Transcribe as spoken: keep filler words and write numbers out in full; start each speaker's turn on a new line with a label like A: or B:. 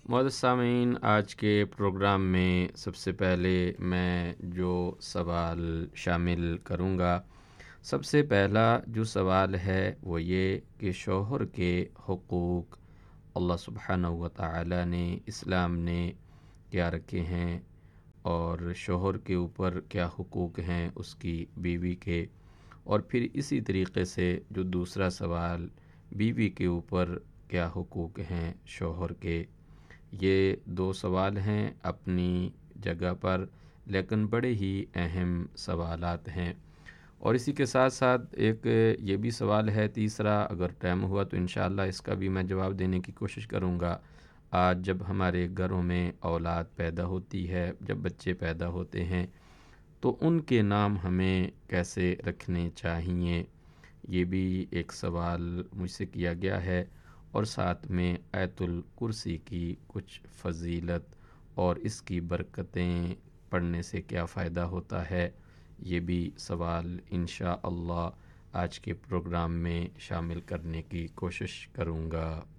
A: معزز سامعین، آج کے پروگرام میں سب سے پہلے میں جو سوال شامل کروں گا، سب سے پہلا جو سوال ہے وہ یہ کہ شوہر کے حقوق اللہ سبحانہ و تعالی نے، اسلام نے کیا رکھے ہیں، اور شوہر کے اوپر کیا حقوق ہیں اس کی بیوی کے، اور پھر اسی طریقے سے جو دوسرا سوال، بیوی کے اوپر کیا حقوق ہیں شوہر کے۔ یہ دو سوال ہیں اپنی جگہ پر، لیکن بڑے ہی اہم سوالات ہیں۔ اور اسی کے ساتھ ساتھ ایک یہ بھی سوال ہے تیسرا، اگر ٹائم ہوا تو انشاءاللہ اس کا بھی میں جواب دینے کی کوشش کروں گا۔ آج جب ہمارے گھروں میں اولاد پیدا ہوتی ہے، جب بچے پیدا ہوتے ہیں، تو ان کے نام ہمیں کیسے رکھنے چاہیے، یہ بھی ایک سوال مجھ سے کیا گیا ہے۔ اور ساتھ میں آیت الکرسی کی کچھ فضیلت اور اس کی برکتیں پڑھنے سے کیا فائدہ ہوتا ہے، یہ بھی سوال انشاءاللہ آج کے پروگرام میں شامل کرنے کی کوشش کروں گا۔